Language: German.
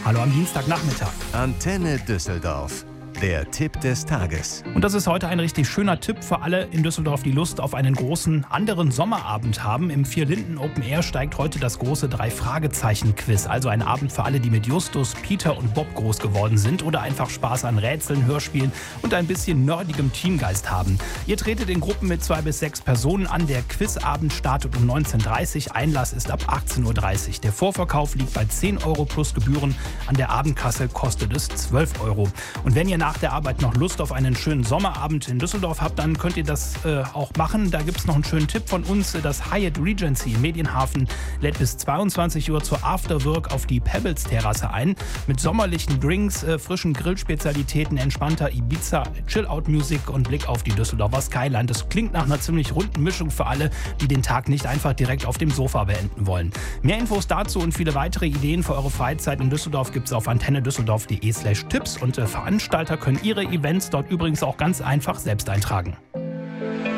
Hallo am Dienstagnachmittag. Antenne Düsseldorf. Der Tipp des Tages. Und das ist heute ein richtig schöner Tipp für alle in Düsseldorf, die Lust auf einen großen, anderen Sommerabend haben. Im Vier-Linden Open Air steigt heute das große 3-Fragezeichen-Quiz. Also ein Abend für alle, die mit Justus, Peter und Bob groß geworden sind oder einfach Spaß an Rätseln, Hörspielen und ein bisschen nerdigem Teamgeist haben. Ihr tretet in Gruppen mit 2 bis 6 Personen an. Der Quizabend startet um 19.30 Uhr. Einlass ist ab 18.30 Uhr. Der Vorverkauf liegt bei 10 Euro plus Gebühren. An der Abendkasse kostet es 12 Euro. Und wenn ihr nach der Arbeit noch Lust auf einen schönen Sommerabend in Düsseldorf habt, dann könnt ihr das auch machen. Da gibt es noch einen schönen Tipp von uns. Das Hyatt Regency im Medienhafen lädt bis 22 Uhr zur Afterwork auf die Pebbles-Terrasse ein. Mit sommerlichen Drinks, frischen Grillspezialitäten, entspannter Ibiza, Chill-Out-Musik und Blick auf die Düsseldorfer Skyline. Das klingt nach einer ziemlich runden Mischung für alle, die den Tag nicht einfach direkt auf dem Sofa beenden wollen. Mehr Infos dazu und viele weitere Ideen für eure Freizeit in Düsseldorf gibt es auf antennedüsseldorf.de/Tipps und Veranstalter können ihre Events dort übrigens auch ganz einfach selbst eintragen.